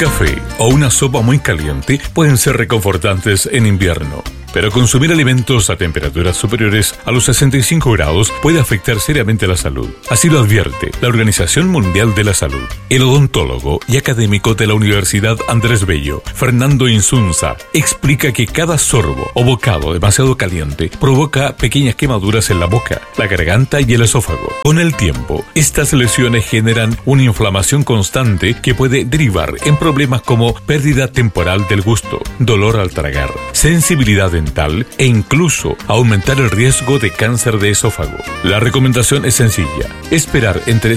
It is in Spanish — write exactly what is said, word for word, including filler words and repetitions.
café o una sopa muy caliente pueden ser reconfortantes en invierno, pero consumir alimentos a temperaturas superiores a los sesenta y cinco grados puede afectar seriamente la salud. Así lo advierte la Organización Mundial de la Salud. El odontólogo y académico de la Universidad Andrés Bello, Fernando Insunza, explica que cada sorbo o bocado demasiado caliente provoca pequeñas quemaduras en la boca, la garganta y el esófago. Con el tiempo, estas lesiones generan una inflamación constante que puede derivar en problemas como pérdida temporal del gusto, dolor al tragar, sensibilidad dental e incluso aumentar el riesgo de cáncer de esófago. La recomendación es sencilla: esperar entre